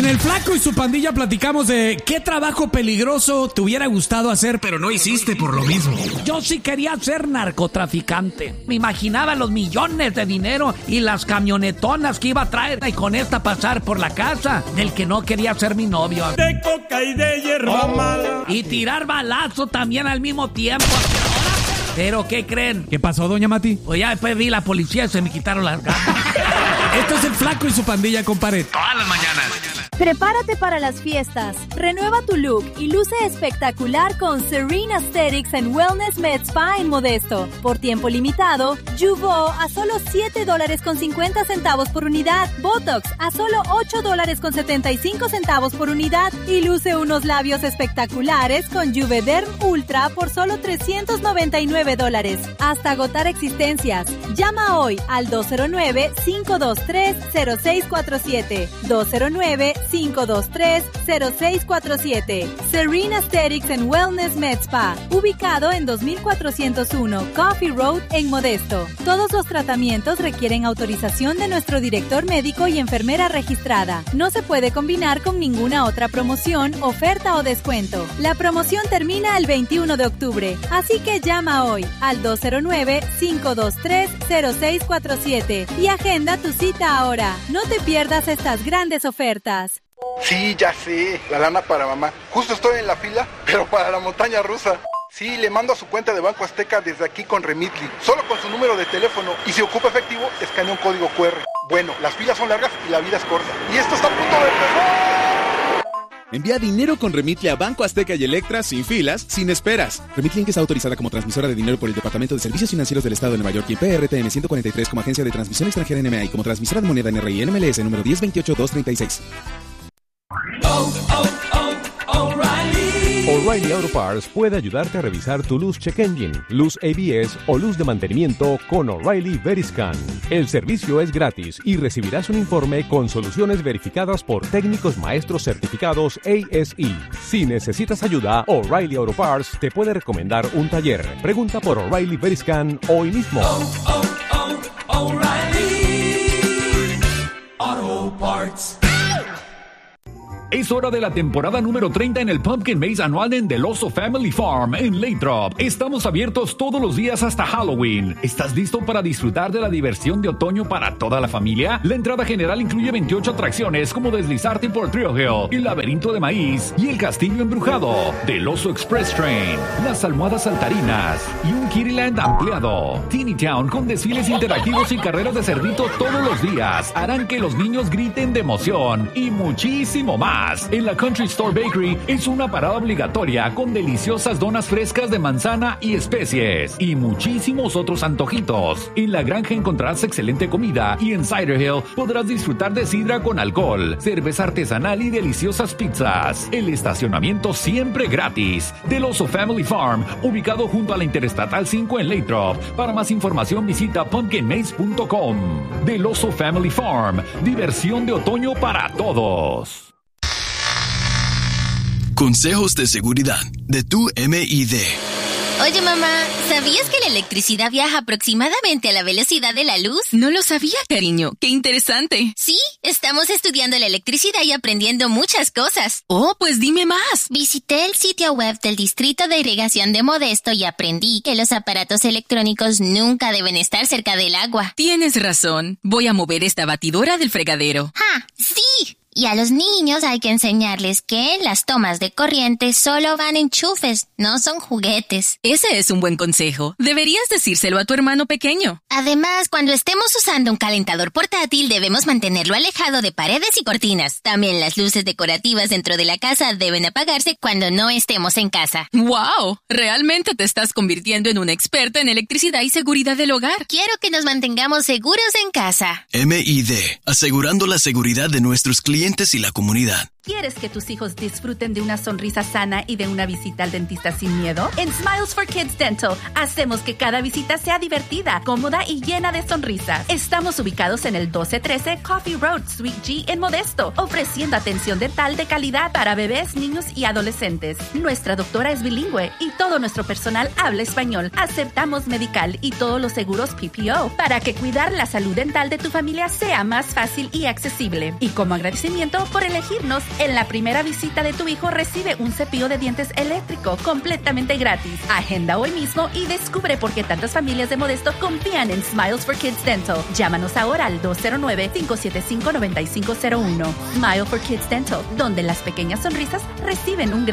el Flaco y su pandilla platicamos de qué trabajo peligroso te hubiera gustado hacer, pero no hiciste por lo mismo. Yo sí quería ser narcotraficante. Me imaginaba los millones de dinero y las camionetonas que iba a traer y con esta pasar por la casa del que no quería ser mi novio. De coca y de hierba mala. Y tirar balazo también al mismo tiempo. ¿Pero qué creen? ¿Qué pasó, doña Mati? Pues ya después vi la policía y se me quitaron las ganas. Esto es el Flaco y su pandilla, compadre. Todas las mañanas. Prepárate para las fiestas. Renueva tu look y luce espectacular con Serene Aesthetics and Wellness Med Spa en Modesto. Por tiempo limitado, Jeuveau a solo $7.50 por unidad. Botox a solo $8.75 por unidad. Y luce unos labios espectaculares con Juvederm Ultra por solo $399. Hasta agotar existencias. Llama hoy al 209-523-0647. 209-523-0647. Serene Aesthetics and Wellness Med Spa, ubicado en 2401 Coffee Road en Modesto. Todos los tratamientos requieren autorización de nuestro director médico y enfermera registrada. No se puede combinar con ninguna otra promoción, oferta o descuento. La promoción termina el 21 de octubre, así que llama hoy al 209-523-0647 y agenda tu cita ahora. No te pierdas estas grandes ofertas. Sí, ya sé, la lana para mamá. Justo estoy en la fila, pero para la montaña rusa. Sí, le mando a su cuenta de Banco Azteca desde aquí con Remitly, solo con su número de teléfono, y si ocupa efectivo, escanea un código QR. Bueno, las filas son largas y la vida es corta. Y esto está a punto de empezar. Envía dinero con Remitly a Banco Azteca y Electra sin filas, sin esperas. Remitly Inc. está autorizada como transmisora de dinero por el Departamento de Servicios Financieros del Estado de Nueva York y PRTN 143 como agencia de transmisión extranjera NMA y como transmisora de moneda NRI NMLS número 1028236. O'Reilly Auto Parts puede ayudarte a revisar tu luz check engine, luz ABS o luz de mantenimiento con O'Reilly Veriscan. El servicio es gratis y recibirás un informe con soluciones verificadas por técnicos maestros certificados ASE. Si necesitas ayuda, O'Reilly Auto Parts te puede recomendar un taller. Pregunta por O'Reilly Veriscan hoy mismo. O'Reilly Auto Parts. Es hora de la temporada número 30 en el Pumpkin Maze anual en Del Oso Family Farm en Lathrop. Estamos abiertos todos los días hasta Halloween. ¿Estás listo para disfrutar de la diversión de otoño para toda la familia? La entrada general incluye 28 atracciones como deslizarte por Thrill Hill, el laberinto de maíz y el castillo embrujado, Del Oso Express Train, las almohadas saltarinas y un Kittyland ampliado. Teeny Town con desfiles interactivos y carreras de cerdito todos los días harán que los niños griten de emoción y muchísimo más. En la Country Store Bakery es una parada obligatoria con deliciosas donas frescas de manzana y especies y muchísimos otros antojitos. En la granja encontrarás excelente comida y en Cider Hill podrás disfrutar de sidra con alcohol, cerveza artesanal y deliciosas pizzas. El estacionamiento siempre gratis. Del Oso Family Farm, ubicado junto a la Interestatal 5 en Lathrop. Para más información visita pumpkinmaze.com. Del Oso Family Farm, diversión de otoño para todos. Consejos de seguridad de tu MID. Oye, mamá, ¿sabías que la electricidad viaja aproximadamente a la velocidad de la luz? No lo sabía, cariño. ¡Qué interesante! Sí, estamos estudiando la electricidad y aprendiendo muchas cosas. Oh, pues dime más. Visité el sitio web del Distrito de Irrigación de Modesto y aprendí que los aparatos electrónicos nunca deben estar cerca del agua. Tienes razón. Voy a mover esta batidora del fregadero. ¡Ah, sí! Y a los niños hay que enseñarles que las tomas de corriente solo van enchufes, no son juguetes. Ese es un buen consejo. Deberías decírselo a tu hermano pequeño. Además, cuando estemos usando un calentador portátil, debemos mantenerlo alejado de paredes y cortinas. También las luces decorativas dentro de la casa deben apagarse cuando no estemos en casa. ¡Wow! Realmente te estás convirtiendo en una experta en electricidad y seguridad del hogar. Quiero que nos mantengamos seguros en casa. MID, asegurando la seguridad de nuestros clientes y la comunidad. ¿Quieres que tus hijos disfruten de una sonrisa sana y de una visita al dentista sin miedo? En Smiles for Kids Dental hacemos que cada visita sea divertida, cómoda y llena de sonrisas. Estamos ubicados en el 1213 Coffee Road, Suite G en Modesto, ofreciendo atención dental de calidad para bebés, niños y adolescentes. Nuestra doctora es bilingüe y todo nuestro personal habla español. Aceptamos medical y todos los seguros PPO para que cuidar la salud dental de tu familia sea más fácil y accesible. Y como agradecimiento por elegirnos, en la primera visita de tu hijo recibe un cepillo de dientes eléctrico completamente gratis. Agenda hoy mismo y descubre por qué tantas familias de Modesto confían en Smiles for Kids Dental. Llámanos ahora al 209-575-9501. Smile for Kids Dental, donde las pequeñas sonrisas reciben un gran